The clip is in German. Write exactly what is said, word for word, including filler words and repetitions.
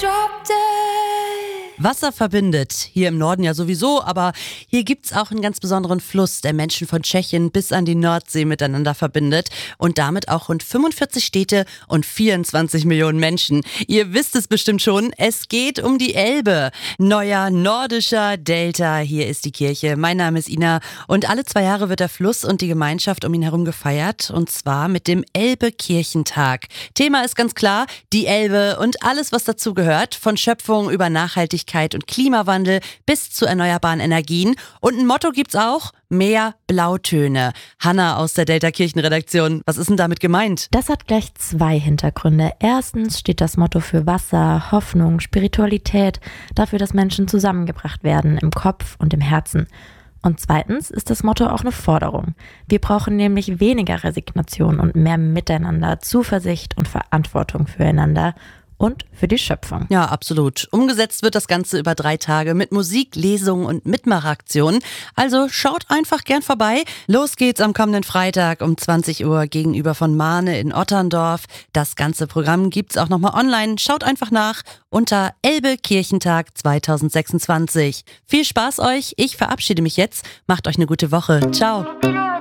Wasser verbindet, hier im Norden ja sowieso, aber hier gibt's auch einen ganz besonderen Fluss, der Menschen von Tschechien bis an die Nordsee miteinander verbindet und damit auch rund fünfundvierzig Städte und vierundzwanzig Millionen Menschen. Ihr wisst es bestimmt schon, es geht um die Elbe. Neuer nordischer Delta, hier ist die Kirche. Mein Name ist Ina und alle zwei Jahre wird der Fluss und die Gemeinschaft um ihn herum gefeiert und zwar mit dem Elbe-Kirchentag. Thema ist ganz klar, die Elbe und alles, was dazu gehört, von Schöpfung über Nachhaltigkeit und Klimawandel bis zu erneuerbaren Energien. Und ein Motto gibt's auch, mehr Blautöne. Hanna aus der Delta Kirchenredaktion, was ist denn damit gemeint? Das hat gleich zwei Hintergründe. Erstens steht das Motto für Wasser, Hoffnung, Spiritualität, dafür, dass Menschen zusammengebracht werden im Kopf und im Herzen. Und zweitens ist das Motto auch eine Forderung. Wir brauchen nämlich weniger Resignation und mehr Miteinander, Zuversicht und Verantwortung füreinander und für die Schöpfung. Ja, absolut. Umgesetzt wird das Ganze über drei Tage mit Musik, Lesungen und Mitmachaktionen. Also schaut einfach gern vorbei. Los geht's am kommenden Freitag um zwanzig Uhr gegenüber von Mahne in Otterndorf. Das ganze Programm gibt's auch nochmal online. Schaut einfach nach unter Elbe Kirchentag zwanzig sechsundzwanzig. Viel Spaß euch. Ich verabschiede mich jetzt. Macht euch eine gute Woche. Ciao.